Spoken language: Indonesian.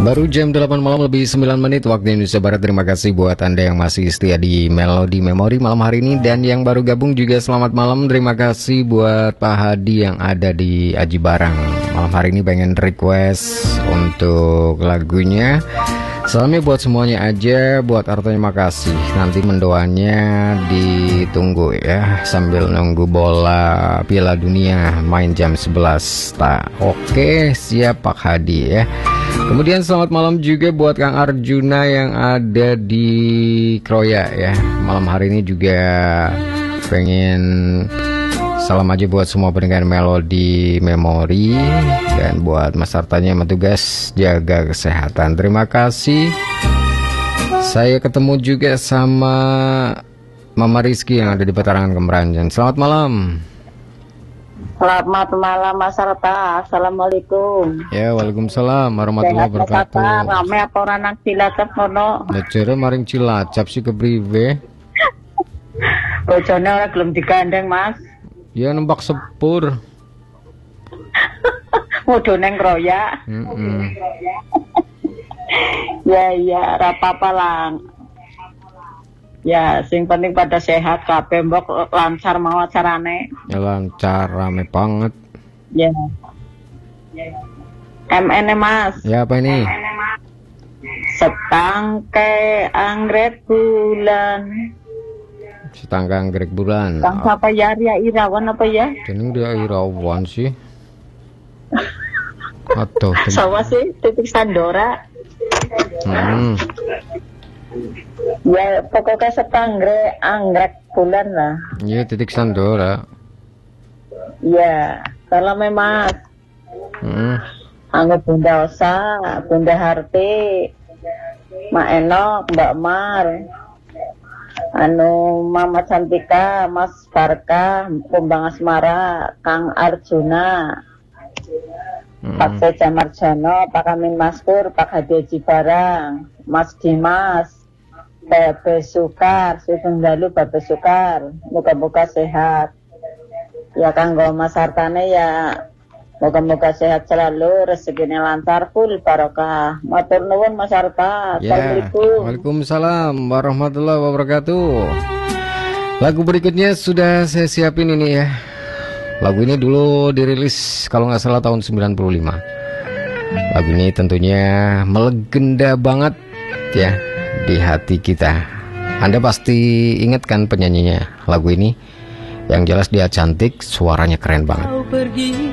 Baru jam 8 malam lebih 9 menit waktu Indonesia Barat. Terima kasih buat Anda yang masih setia di Melodi Memori malam hari ini. Dan yang baru gabung juga selamat malam. Terima kasih buat Pak Hadi yang ada di Aji Barang. Malam hari ini pengen request untuk lagunya. Salamnya buat semuanya aja, buat artinya makasih. Nanti mendoanya ditunggu ya, sambil nunggu bola Piala Dunia main jam 11. Oke, siap Pak Hadi ya. Kemudian selamat malam juga buat Kang Arjuna yang ada di Kroya ya. Malam hari ini juga pengen salam aja buat semua pendengar Melodi Memori. Dan buat Mas Artanya yang bertugas jaga kesehatan. Terima kasih. Saya ketemu juga sama Mama Rizky yang ada di Petarangan Kemeranjan. Selamat malam. Selamat malam Mas Arta. Assalamualaikum. Ya, waalaikumsalam warahmatullahi wabarakatuh. Rame apa orang nang Cilacap kono? Lecere maring Cilacap sih kepriwe? Bojone ora gelem digandeng, Mas. Ya nembak sepur. Mudu neng Kroya. Ya, ora apa-apa lang. Ya, sing penting pada sehat kabeh, mbok lancar mau acarane. Ya lancar, rame banget. Ya. MN Mas. Ya apa ini? Setangkai anggrek bulan. Setangkai anggrek bulan. Kang siapa ya? Ria Irawan apa ya? Jeneng dia Irawan sih. Atau Sawa sih titik Sandora. Ya pokoknya setangkai anggrek bulan lah. Iya titik Sandora. Ya kalau memang Angga Bunda Osa, Bunda Harti, Mak Enok, Mbak Mar, Mama Cantika, Mas Barka, Kumbang Asmara, Kang Arjuna, Pak Seja Marjono, Pak Amin Maskur, Pak Hadi Haji Barang, Mas Dimas, Babe Sukar, Sugeng Dalu Babe Sukar, moga-moga sehat. Ya Kanggo Mas Hartane ya moga-moga sehat selalu, rezekinya lancar, full barokah. Matur nuwun Mas Harta. Assalamualaikum. Waalaikumsalam warahmatullahi wabarakatuh. Lagu berikutnya sudah saya siapin ini ya. Lagu ini dulu dirilis kalau nggak salah tahun 95. Lagu ini tentunya melegenda banget ya di hati kita. Anda pasti ingat kan penyanyinya lagu ini? Yang jelas dia cantik, suaranya keren banget.